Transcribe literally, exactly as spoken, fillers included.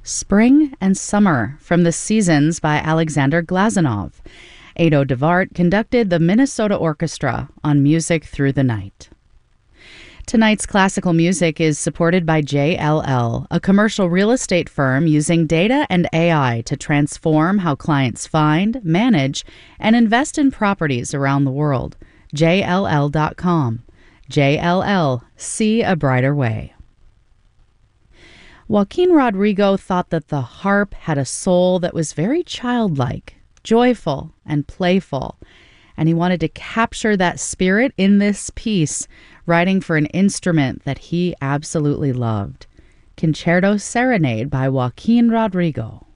Spring and Summer from the Seasons by Alexander Glazunov. Ado DeVart conducted the Minnesota Orchestra on Music Through the Night. Tonight's classical music is supported by J L L, a commercial real estate firm using data and A I to transform how clients find, manage, and invest in properties around the world. J L L dot com. J L L, see a brighter way. Joaquin Rodrigo thought that the harp had a soul that was very childlike, joyful, and playful, and he wanted to capture that spirit in this piece, writing for an instrument that he absolutely loved. Concerto Serenade by Joaquin Rodrigo.